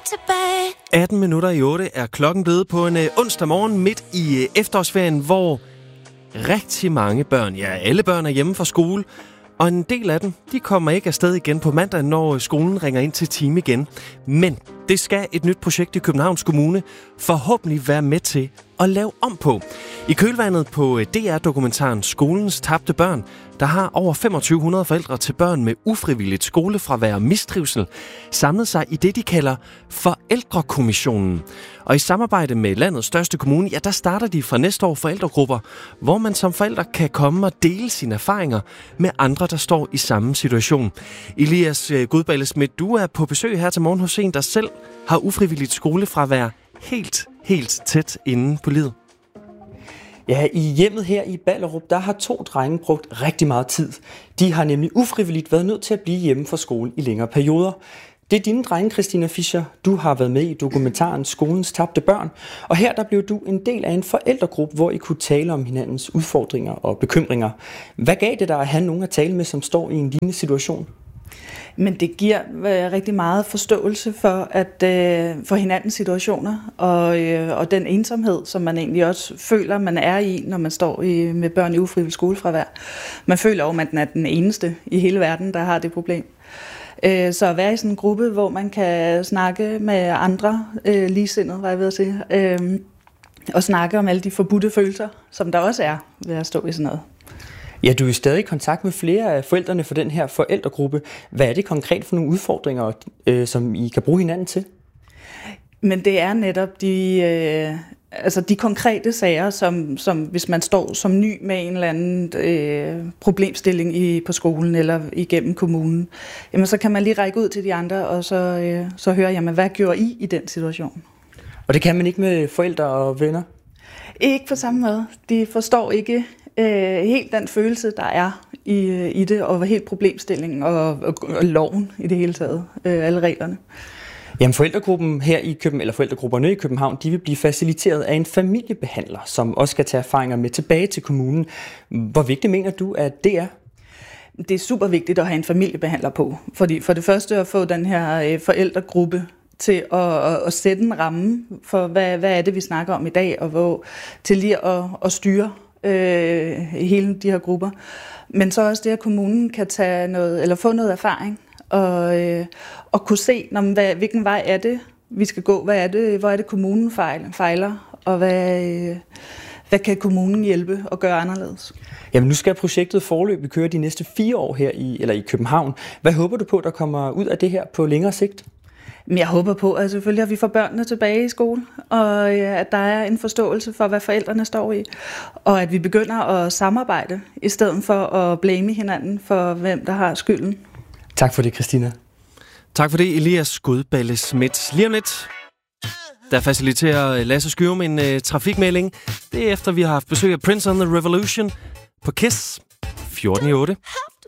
tilbage. 18 minutter i 8 er klokken blevet på en onsdag morgen midt i efterårsferien, hvor rigtig mange børn, ja alle børn er hjemme fra skole, og en del af dem, de kommer ikke afsted igen på mandag, når skolen ringer ind til time igen. Men det skal et nyt projekt i Københavns Kommune forhåbentlig være med til at lave om på. I kølvandet på DR-dokumentaren Skolens tabte børn, der har over 2500 forældre til børn med ufrivilligt skolefravær og mistrivsel samlet sig i det, de kalder Forældrekommissionen. Og i samarbejde med landets største kommune, ja, der starter de fra næste år forældregrupper, hvor man som forælder kan komme og dele sine erfaringer med andre, der står i samme situation. Elias Gudballe Schmidt, du er på besøg her til morgen hos en, der selv har ufrivilligt skolefravær helt tæt inde på livet. Ja, i hjemmet her i Ballerup, der har 2 drenge brugt rigtig meget tid. De har nemlig ufrivilligt været nødt til at blive hjemme fra skole i længere perioder. Det er dine drenge, Christina Fischer. Du har været med i dokumentaren Skolens tabte børn. Og her der blev du en del af en forældregruppe, hvor I kunne tale om hinandens udfordringer og bekymringer. Hvad gav det dig at have nogen at tale med, som står i en lignende situation? Men det giver rigtig meget forståelse for hinandens situationer og den ensomhed, som man egentlig også føler, man er i, når man står med børn i ufrivilligt skolefravær. Man føler jo, at man er den eneste i hele verden, der har det problem. Så at være i sådan en gruppe, hvor man kan snakke med andre ligesindede, var jeg ved at sige, og snakke om alle de forbudte følelser, som der også er ved at stå i sådan noget. Ja, du er stadig i kontakt med flere af forældrene for den her forældregruppe. Hvad er det konkret for nogle udfordringer, som I kan bruge hinanden til? Men det er netop de konkrete sager, som hvis man står som ny med en eller anden problemstilling på skolen eller igennem kommunen, jamen så kan man lige række ud til de andre og så høre, jamen hvad gjorde I i den situation? Og det kan man ikke med forældre og venner? Ikke på samme måde. De forstår ikke helt den følelse, der er i det, og helt problemstillingen og loven i det hele taget, alle reglerne. Jamen forældregruppen her i København, eller forældregrupperne i København, de vil blive faciliteret af en familiebehandler, som også skal tage erfaringer med tilbage til kommunen. Hvor vigtigt mener du, at det er? Det er super vigtigt at have en familiebehandler på, fordi for det første at få den her forældregruppe til at sætte en ramme for, hvad er det, vi snakker om i dag, og til lige at styre hele de her grupper. Men så også det, at kommunen kan tage noget, eller få noget erfaring, og kunne se, hvilken vej er det, vi skal gå, hvor er det kommunen fejler, og hvad kan kommunen hjælpe og gøre anderledes. Jamen nu skal projektet foreløbig køre de næste 4 år her i København. Hvad håber du på, der kommer ud af det her på længere sigt? Jeg håber på, at selvfølgelig at vi får børnene tilbage i skole, og at der er en forståelse for, hvad forældrene står i, og at vi begynder at samarbejde, i stedet for at blame hinanden for, hvem der har skylden. Tak for det, Christina. Tak for det, Elias Gudballe Schmidt. Lige om lidt, der faciliterer Lasse Skyrum en trafikmelding. Det er efter, vi har haft besøg af Prince on the Revolution på KISS 14 i 8.